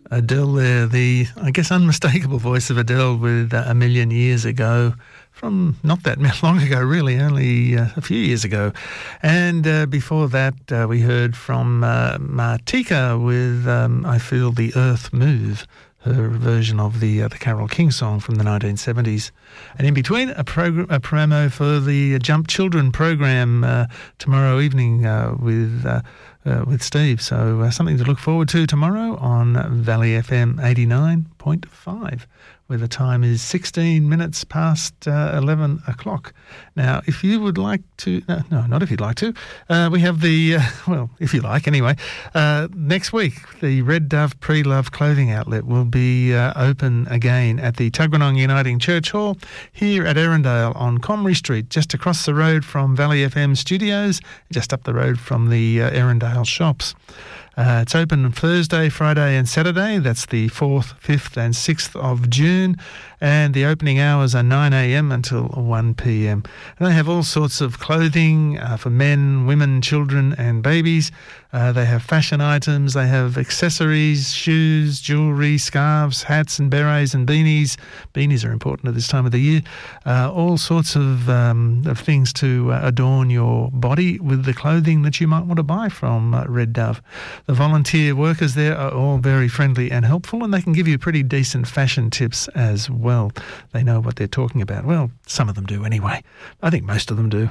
Adele there, the, I guess, unmistakable voice of Adele with A Million Years Ago, from not that long ago, really, only a few years ago. And before that, we heard from Martika with I Feel the Earth Move, her version of the Carole King song from the 1970s. And in between, a promo for the Jump Children program tomorrow evening with Steve. So something to look forward to tomorrow on Valley FM 89.5. where the time is 16 minutes past 11 o'clock. Now, if you would like to... No, not if you'd like to. We have the... well, if you like, anyway. Next week, the Red Dove Pre-Love Clothing Outlet will be open again at the Tuggeranong Uniting Church Hall here at Erindale on Comrie Street, just across the road from Valley FM Studios, just up the road from the Erindale shops. It's open on Thursday, Friday and Saturday. That's the 4th, 5th and 6th of June. And the opening hours are 9 a.m. until 1 p.m. And they have all sorts of clothing for men, women, children and babies. They have fashion items. They have accessories, shoes, jewellery, scarves, hats and berets and beanies. Beanies are important at this time of the year. All sorts of things to adorn your body with the clothing that you might want to buy from Red Dove. The volunteer workers there are all very friendly and helpful, and they can give you pretty decent fashion tips as well. They know what they're talking about. Well, some of them do anyway. I think most of them do.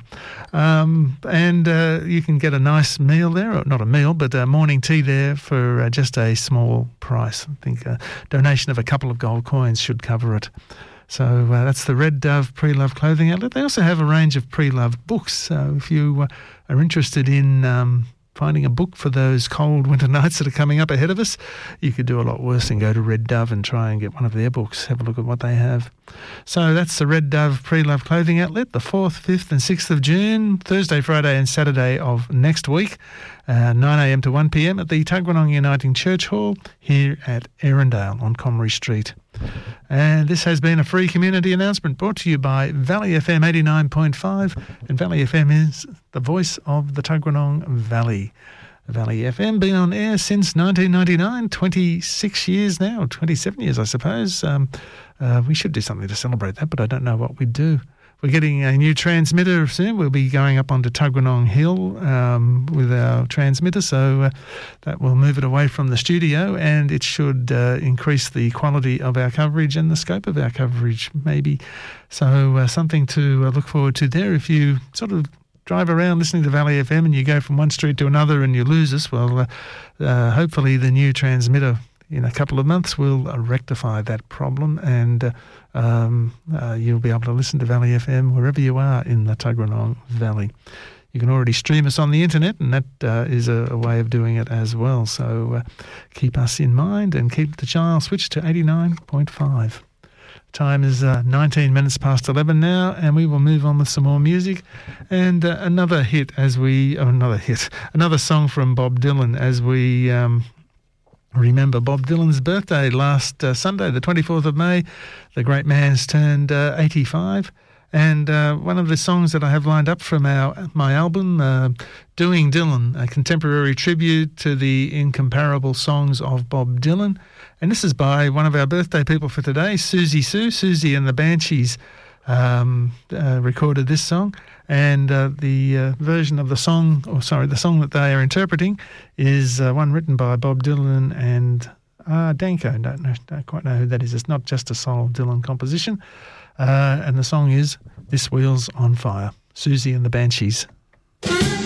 And you can get a nice meal there, or not a meal, but morning tea there for just a small price. I think a donation of a couple of gold coins should cover it. So that's the Red Dove Pre-Love Clothing Outlet. They also have a range of pre-love books. So if you are interested in finding a book for those cold winter nights that are coming up ahead of us, you could do a lot worse than go to Red Dove and try and get one of their books. Have a look at what they have. So that's the Red Dove Pre-Love Clothing Outlet, the 4th, 5th and 6th of June, Thursday, Friday and Saturday of next week, 9 a.m. to 1 p.m. at the Tuggeranong Uniting Church Hall here at Erindale on Comrie Street. And this has been a free community announcement brought to you by Valley FM 89.5, and Valley FM is the voice of the Tuggeranong Valley. Valley FM been on air since 1999, 26 years now, 27 years I suppose. We should do something to celebrate that, but I don't know what we'd do. We're getting a new transmitter soon. We'll be going up onto Tuggeranong Hill with our transmitter, so that will move it away from the studio, and it should increase the quality of our coverage and the scope of our coverage, maybe. So something to look forward to there. If you sort of drive around listening to Valley FM and you go from one street to another and you lose us, well, hopefully the new transmitter in a couple of months will rectify that problem, and you'll be able to listen to Valley FM wherever you are in the Tuggeranong Valley. You can already stream us on the internet, and that is a way of doing it as well. So keep us in mind and keep the dial switched to 89.5. Time is 19 minutes past 11 now, and we will move on with some more music and another song from Bob Dylan as we remember Bob Dylan's birthday last Sunday, the 24th of May. The great man's turned 85. And one of the songs that I have lined up from my album, Doing Dylan, a contemporary tribute to the incomparable songs of Bob Dylan. And this is by one of our birthday people for today, Susie and the Banshees. Recorded this song, and the version of the song, the song that they are interpreting is one written by Bob Dylan and Danko. Don't quite know who that is. It's not just a Soul Dylan composition, and the song is This Wheel's on Fire. Susie and the Banshees.